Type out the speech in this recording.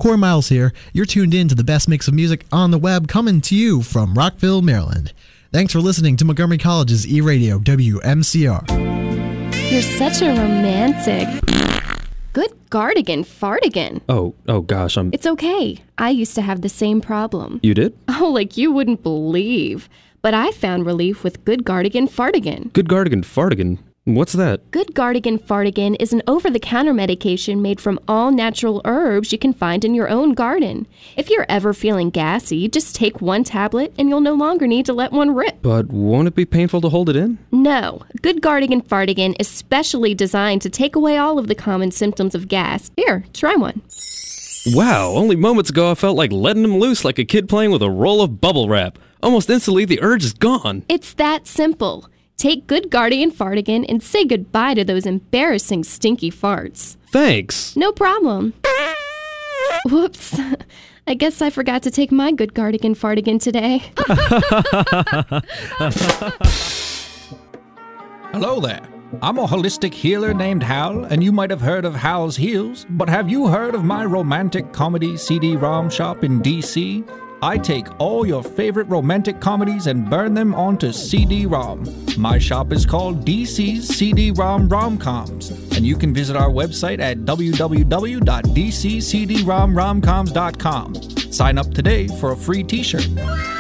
Corey Miles here. You're tuned in to the best mix of music on the web, coming to you from Rockville, Maryland. Thanks for listening to Montgomery College's E-Radio WMCR. You're such a romantic. Good gardigan fartigan. Oh gosh, It's okay. I used to have the same problem. You did? Oh, like you wouldn't believe. But I found relief with Good Gardigan Fartigan. Good Gardigan Fartigan? What's that? Good Gardigan Fartigan is an over-the-counter medication made from all natural herbs you can find in your own garden. If you're ever feeling gassy, just take one tablet and you'll no longer need to let one rip. But won't it be painful to hold it in? No. Good Gardigan Fartigan is specially designed to take away all of the common symptoms of gas. Here, try one. Wow, only moments ago I felt like letting him loose like a kid playing with a roll of bubble wrap. Almost instantly, the urge is gone. It's that simple. Take Good Gardigan Fartigan and say goodbye to those embarrassing stinky farts. Thanks. No problem. Whoops. I guess I forgot to take my Good Gardigan Fartigan today. Hello there. I'm a holistic healer named Hal, and you might have heard of Hal's Heals, but have you heard of my romantic comedy CD-ROM shop in DC? I take all your favorite romantic comedies and burn them onto CD-ROM. My shop is called DC's CD-ROM Romcoms, and you can visit our website at www.dccdromromcoms.com. Sign up today for a free t-shirt.